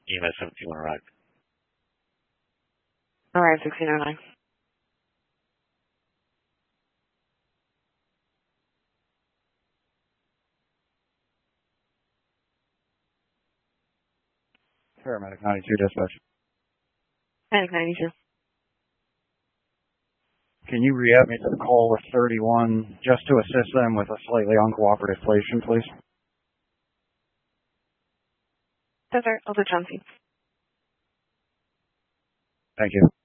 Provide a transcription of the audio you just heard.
EMS 17 arrived. All right, 1609. Paramedic 92 dispatch. Panic 92. Can you re-up me to the call with 31 just to assist them with a slightly uncooperative patient, please? That's right. I'll do John C. Thank you.